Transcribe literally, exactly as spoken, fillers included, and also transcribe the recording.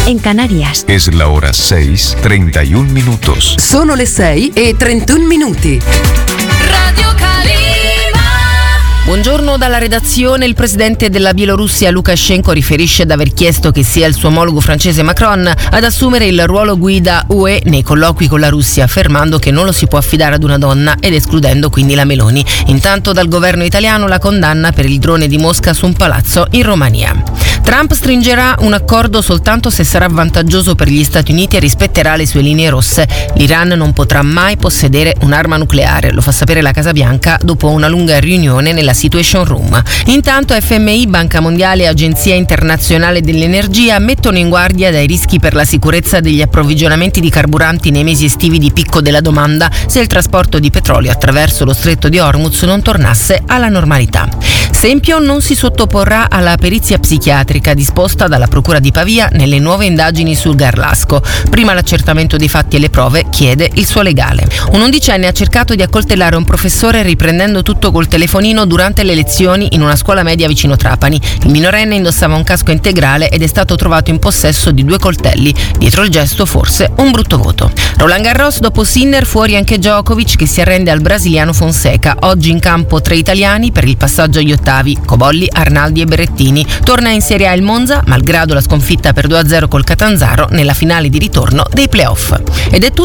en Canarias. Es la hora seis, treinta y un minutos. Sono le sei e trentuno minuti. Radio Calima. Buongiorno dalla redazione. Il presidente della Bielorussia Lukashenko riferisce di aver chiesto che sia il suo omologo francese Macron ad assumere il ruolo guida U E nei colloqui con la Russia, affermando che non lo si può affidare ad una donna ed escludendo quindi la Meloni. Intanto dal governo italiano la condanna per il drone di Mosca su un palazzo in Romania. Trump stringerà un accordo soltanto se sarà vantaggioso per gli Stati Uniti e rispetterà le sue linee rosse. L'Iran non potrà mai possedere un'arma nucleare, lo fa sapere la Casa Bianca dopo una lunga riunione nella Situation Room. Intanto F M I, Banca Mondiale e Agenzia Internazionale dell'Energia mettono in guardia dai rischi per la sicurezza degli approvvigionamenti di carburanti nei mesi estivi di picco della domanda se il trasporto di petrolio attraverso lo stretto di Hormuz non tornasse alla normalità. Sempion non si sottoporrà alla perizia psichiatrica disposta dalla Procura di Pavia nelle nuove indagini sul Garlasco. Prima l'accertamento dei fatti e le prove, chiede il suo legale. Un undicenne ha cercato di accoltellare un professore riprendendo tutto col telefonino durante le lezioni in una scuola media vicino Trapani. Il minorenne indossava un casco integrale ed è stato trovato in possesso di due coltelli. Dietro il gesto forse un brutto voto. Roland Garros, dopo Sinner fuori anche Djokovic che si arrende al brasiliano Fonseca. Oggi in campo tre italiani per il passaggio agli ottavi: Cobolli, Arnaldi e Berrettini. Torna in Serie A il Monza, malgrado la sconfitta per due a zero col Catanzaro nella finale di ritorno dei playoff. Ed è tutto.